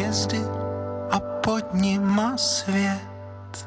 hvězdy a pod nima svět.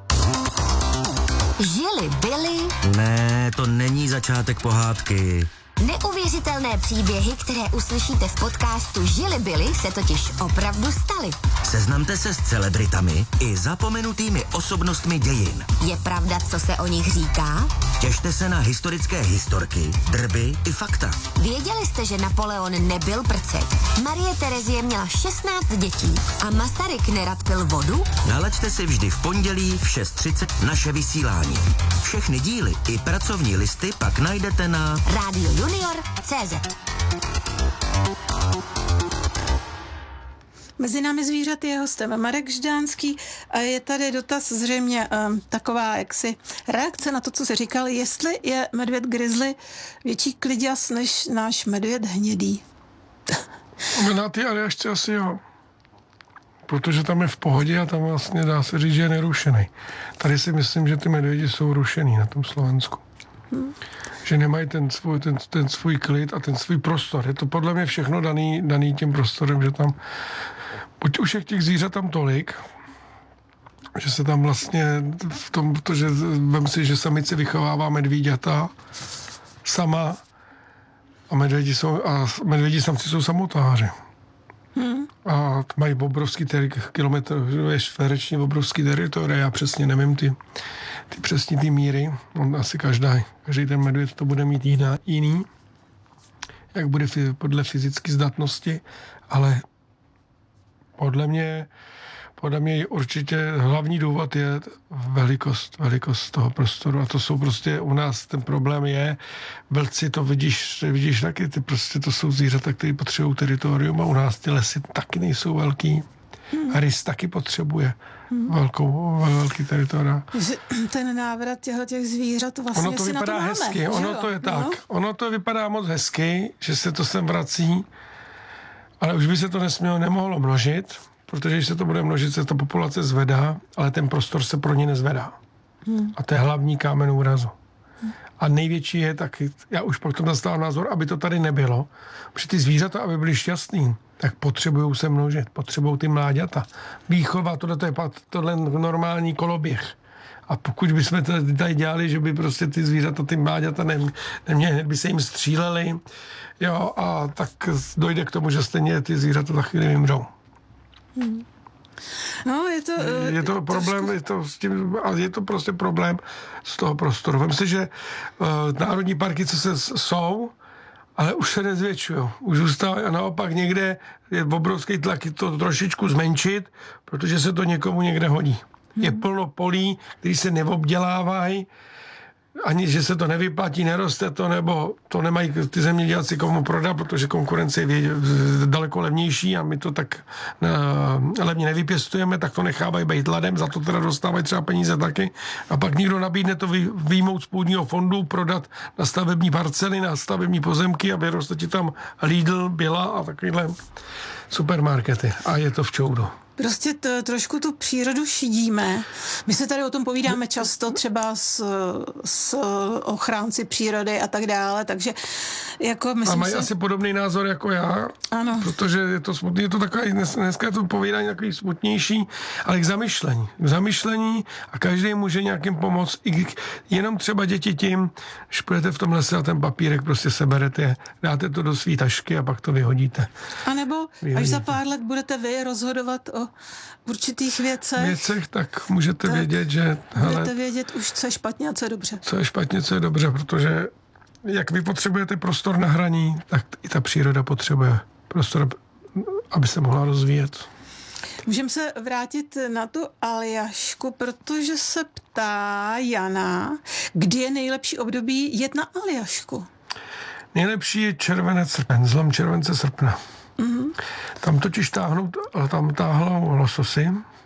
Žili byli... Ne, to není začátek pohádky. Neuvěřitelné příběhy, které uslyšíte v podcastu Žili byli, se totiž opravdu staly. Seznamte se s celebritami i zapomenutými osobnostmi dějin. Je pravda, co se o nich říká? Těšte se na historické historky, drby i fakta. Věděli jste, že Napoleon nebyl prcek? Marie Terezie měla 16 dětí a Masaryk nerad pil vodu? Nalaďte si vždy v pondělí v 6:30 naše vysílání. Všechny díly i pracovní listy pak najdete na radiojunior.cz. Mezi námi zvířaty je hostem Marek Žďánský a je tady dotaz zřejmě taková jaksi reakce na to, co jsi říkal, jestli je medvěd grizzly větší kliděs než náš medvěd hnědý. Na ty Aljašce asi jo. Protože tam je v pohodě a tam vlastně dá se říct, že je nerušený. Tady si myslím, že ty medvědi jsou rušený na tom Slovensku. Že nemají ten svůj klid a ten svůj prostor. Je to podle mě všechno daný tím prostorem, že tam buď už je těch zvířat tam tolik, že se tam vlastně v tom, protože vem si, že samice vychovává medvíďata sama a medvědi samci jsou samotáři. A mají obrovský kilometr, čtvereční obrovský teritoria, já přesně nevím ty přesní ty míry, on asi každý ten medvěd to bude mít jiný, jak bude podle fyzické zdatnosti, ale podle mě určitě hlavní důvod je velikost toho prostoru a to jsou prostě u nás ten problém je, vlci to vidíš taky, to jsou zvířata, které potřebují teritorium a u nás ty lesy taky nejsou velký. A rys taky potřebuje velký teritoria. Ten návrat těch zvířat vlastně ono to si vypadá na to hezky, máme, ono to je tak. Ono to vypadá moc hezky, že se to sem vrací, ale už by se to nemohlo množit, protože když se to bude množit, se ta populace zvedá, ale ten prostor se pro ně nezvedá. A to je hlavní kámen úrazu. A největší je taky, já už potom nastávám názor, aby to tady nebylo, protože ty zvířata, aby byly šťastný, tak potřebují se množit, potřebují ty mláďata. Výchova, tohle normální koloběh. A pokud bychom to tady dělali, že by prostě ty zvířata, ty mláďata neměli, by se jim stříleli, jo, a tak dojde k tomu, že stejně ty zvířata za chvíli vymřou. No, je to problém, je to prostě problém z toho prostoru. Vem si, že národní parky, jsou, ale už se nezvětšují. Už zůstávají a naopak někde je obrovský tlak to trošičku zmenšit, protože se to někomu někde hodí. Je plno polí, které se neobdělávají, ani že se to nevyplatí, neroste to, nebo to nemají ty zemědělci komu prodat, protože konkurence je daleko levnější a my to tak levně nevypěstujeme, tak to nechávají být ladem, za to teda dostávají třeba peníze taky. A pak někdo nabídne to vyjmout z půdního fondu, prodat na stavební parcely, na stavební pozemky a vyroste ti tam Lidl, Billa a takovýhle supermarkety. A je to v čoudu. Prostě trošku tu přírodu šidíme. My se tady o tom povídáme často třeba s ochránci přírody a tak dále, takže jako myslím. A mají asi podobný názor jako já, ano. Protože je to smutný, je to takový, dneska je to povídání takový smutnější, ale k zamyšlení a každý může nějakým pomoct, jenom třeba děti tím, když půjdete v tom lese a ten papírek prostě seberete, dáte to do svý tašky a pak to vyhodíte. A nebo až za pár let budete vy rozhodovat o určitých věcech, tak můžete vědět, že budete vědět už, co je špatně a co je dobře. Co je špatně, co je dobře, protože jak vy potřebujete prostor na hraní, tak i ta příroda potřebuje prostor, aby se mohla rozvíjet. Můžeme se vrátit na tu Aljašku, protože se ptá Jana, kdy je nejlepší období jet na Aljašku? Nejlepší je červenec-srpen, zlom července-srpna. Tam totiž táhnou lososy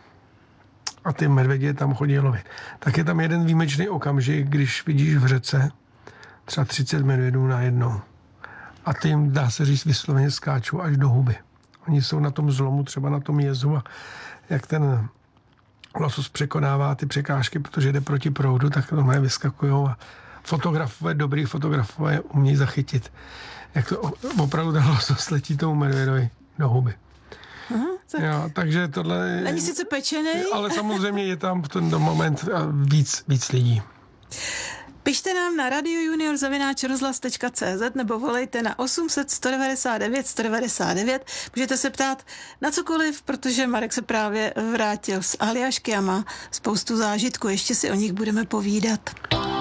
a ty medvědi tam chodí lovit. Tak je tam jeden výjimečný okamžik, když vidíš v řece třeba 30 medvědů najednou. A ty jim, dá se říct, vysloveně skáčou až do huby. Oni jsou na tom zlomu, třeba na tom jezu a jak ten losos překonává ty překážky, protože jde proti proudu, tak to vyskakujou a dobrý fotografové umí zachytit, jak to opravdu ten losos letí tomu medvědovi do huby. Jo, takže tohle... Není sice pečený. Ale samozřejmě je tam v ten moment víc lidí. Pište nám na radiojunior@rozhlas.cz nebo volejte na 800 199 199. Můžete se ptát na cokoliv, protože Marek se právě vrátil z Aljašky a má spoustu zážitků. Ještě si o nich budeme povídat.